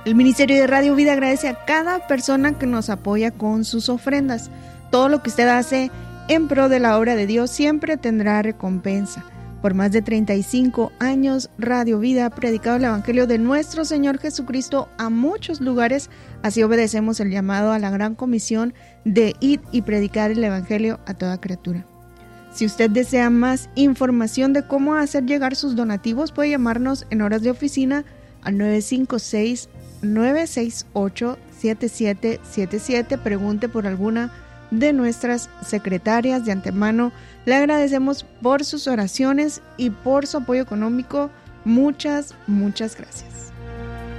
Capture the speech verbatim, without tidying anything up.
El Ministerio de Radio Vida agradece a cada persona que nos apoya con sus ofrendas. Todo lo que usted hace en pro de la obra de Dios siempre tendrá recompensa. Por más de treinta y cinco años, Radio Vida ha predicado el Evangelio de nuestro Señor Jesucristo a muchos lugares. Así obedecemos el llamado a la gran comisión de ir y predicar el Evangelio a toda criatura. Si usted desea más información de cómo hacer llegar sus donativos, puede llamarnos en horas de oficina al nueve cinco seis, nueve seis ocho, siete siete siete siete. Pregunte por alguna de nuestras secretarias. De antemano le agradecemos por sus oraciones y por su apoyo económico. Muchas, muchas gracias.